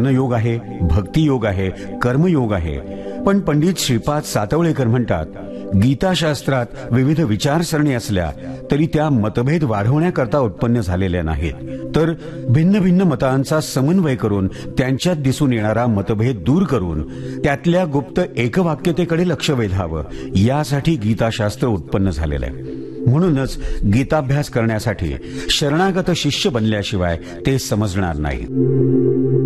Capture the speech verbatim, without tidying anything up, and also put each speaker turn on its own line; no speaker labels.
ज्ञानयोग आहे, भक्तियोग आहे, कर्मयोग आहे. पण पंडित श्रीपाद सातवळेकर म्हणतात, गीताशास्त्रात विविध विचारसरणी असल्या तरी त्या मतभेद वाढवण्याकरता उत्पन्न झालेल्या नाहीत, तर भिन्न भिन्न मतांचा समन्वय करून त्यांच्यात दिसून येणारा मतभेद दूर करून त्यातल्या गुप्त एकवाक्यतेकडे लक्ष वेधावं, यासाठी गीताशास्त्र उत्पन्न झालेलं आहे. म्हणूनच गीताभ्यास करण्यासाठी शरणागत शिष्य बनल्याशिवाय ते समजणार नाही.